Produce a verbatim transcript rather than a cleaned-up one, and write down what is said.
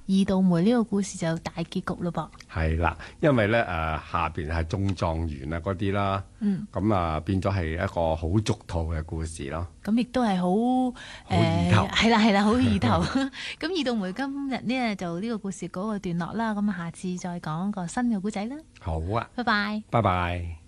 二道梅呢個故事就大結局咯噃。 係啦，因為咧誒、呃、下邊係中狀元啊嗰啲啦， 嗯， 咁啊變咗係一個好俗套嘅故事咯。 咁亦都係好好意頭係啦係啦，好意頭。咁二道梅今日呢就呢個故事嗰個段落啦，咁下次再講個新嘅故仔啦。 好啊， 拜拜。 拜拜。